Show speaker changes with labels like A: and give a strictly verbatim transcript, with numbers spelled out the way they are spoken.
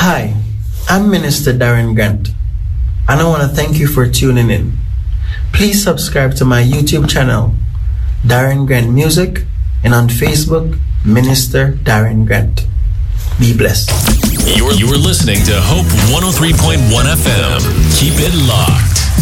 A: Hi, I'm Minister Darren Grant, and I want to thank you for tuning in. Please subscribe to my YouTube channel, Darren Grant Music, and on Facebook, Minister Darren Grant. Be blessed.
B: You're, you're listening to Hope one oh three point one F M. Keep it locked.